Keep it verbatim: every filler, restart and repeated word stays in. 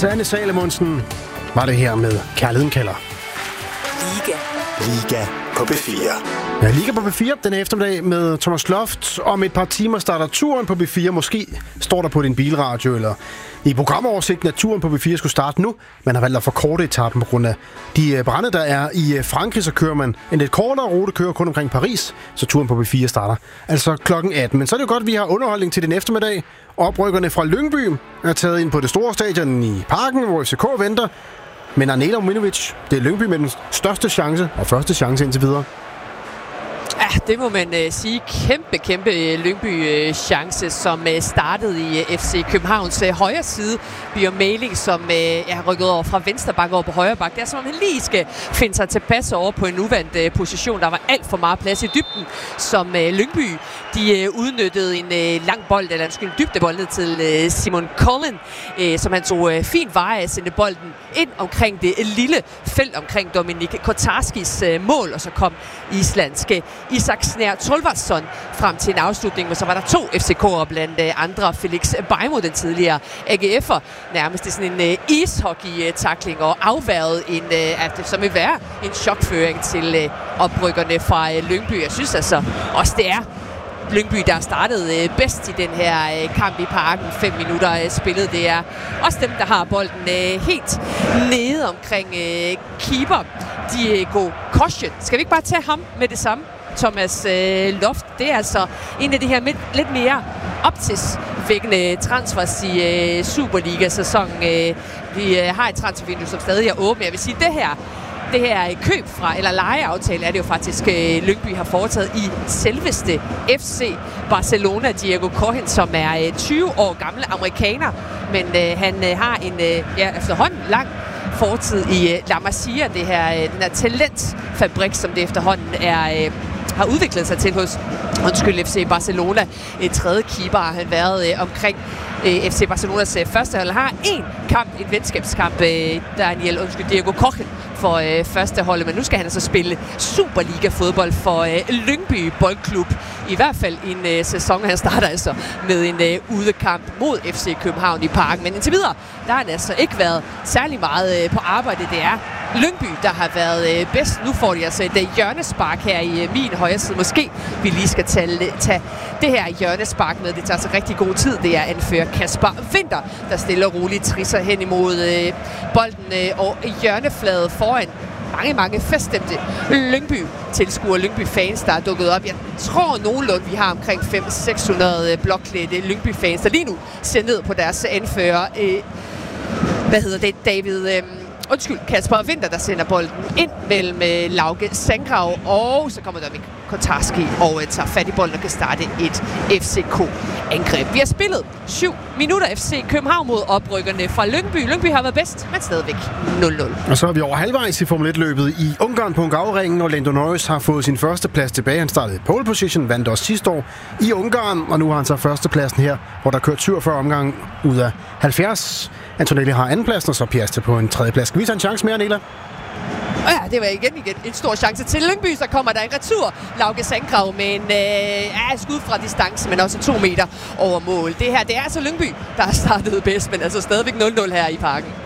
Sanne Salomonsen var det her med Kærligheden kalder. Liga. Liga på B fire. Ja, Liga på B fire denne eftermiddag med Thomas Loft. Om et par timer starter turen på B fire. Måske står der på din bilradio eller i programoversigten, at turen på B fire skulle starte nu. Man har valgt at forkorte etappen på grund af de brande, der er i Frankrig. Så kører man en lidt kortere rute, kører kun omkring Paris. Så turen på B fire starter altså klokken atten. Men så er det jo godt, at vi har underholdning til den eftermiddag. Oprykkerne fra Lyngby er taget ind på det store stadion i Parken, hvor F C K venter. Men Arnela Ominovic, det er Lyngby med den største chance og første chance indtil videre. Ja, det må man uh, sige. Kæmpe, kæmpe uh, Lyngby-chance, uh, som uh, startede i uh, F C Københavns uh, højre side. Bjørn Mæling, som uh, er rykket over fra venstre bak over på højre bak. Det er som om han lige skal finde sig tilpas over på en uvandt uh, position. Der var alt for meget plads i dybden, som uh, Lyngby de uh, udnyttede en uh, lang bold, eller en dybdebold ned til uh, Simon Collin, uh, som han tog uh, fint vej at sende bolden ind omkring det uh, lille felt omkring Dominik Kotarskis uh, mål, og så kom islandske Isak Snær Tolvarsson frem til en afslutning, men så var der to F C K'ere blandt uh, andre. Felix Beimo, den tidligere A G F'er, nærmest i sådan en uh, ishockey-tackling og afværget en, uh, at det som vil være en chokføring til uh, oprykkerne fra uh, Lyngby. Jeg synes altså også, det er Lyngby, der startede øh, bedst i den her øh, kamp i Parken. Fem minutter øh, spillet. Det er også dem, der har bolden øh, helt nede omkring øh, keeper. Diego Kochen. Skal vi ikke bare tage ham med det samme? Thomas øh, Loft. Det er altså en af de her mit, lidt mere optidsvækkende transfers i øh, Superliga-sæsonen. Øh, vi øh, har et transfervindue, som stadig er åbent. Jeg vil sige, det her Det her køb fra, eller lejeaftale er det jo faktisk, øh, Lyngby har foretaget i selveste F C Barcelona. Diego Kochen, som er øh, tyve år gammel amerikaner, men øh, han øh, har en øh, ja, efterhånden lang fortid i øh, La Masia, det her, øh, den her talentfabrik, som det efterhånden er, øh, har udviklet sig til hos undskyld, F C Barcelona. Et tredje keeper har han været øh, omkring øh, F C Barcelonas øh, første hold. Har en kamp, en venskabskamp, øh, Daniel, undskyld, Diego Kochen for øh, første holdet, men nu skal han altså spille Superliga-fodbold for øh, Lyngby Boldklub. I hvert fald en øh, sæson, han starter altså med en øh, udekamp mod F C København i Parken. Men indtil videre, der har han altså ikke været særlig meget øh, på arbejde. Det er Lyngby, der har været øh, bedst. Nu får de altså et øh, hjørnespark her i øh, min højre side. Måske vi lige skal tage, tage det her hjørnespark med. Det tager så rigtig god tid. Det er anfører Kasper Winter, der stille og roligt trisser hen imod øh, bolden øh, og hjørnefladet foran mange, mange feststemte Lyngby-tilskuere, Lyngby-fans, der er dukket op. Jeg tror nogenlunde, vi har omkring fem til seks hundrede blokklædte Lyngby-fans, der lige nu ser ned på deres anfører. Øh, hvad hedder det? David... Øh, Undskyld, Kasper Winter, der sender bolden ind mellem øh, Lauke Sandgrav, og så kommer Dominik Kotarski og øh, tager fat i bolden og kan starte et F C K-angreb. Vi har spillet syv minutter F C København mod oprykkerne fra Lyngby. Lyngby har været bedst, men stadigvæk nul nul. Og så er vi over halvvejs i Formel et-løbet i Ungarn på Ungavringen, og Lando Norris har fået sin første plads tilbage. Han startede pole position, vandt også sidste år i Ungarn, og nu har han så førstepladsen her, hvor der kørt syvogfyrre omgange ud af halvfjerds. Antonelli har andenpladsen, og så Piastri på en tredjeplads. Skal vi tage en chance mere, Arnela? Og ja, det var igen, igen en stor chance til Lyngby. Så kommer der en retur. Lauke Sandgrav med en øh, ja, skud fra distance, men også to meter over mål. Det her, det er altså Lyngby, der har startet bedst, men altså stadigvæk nul nul her i Parken.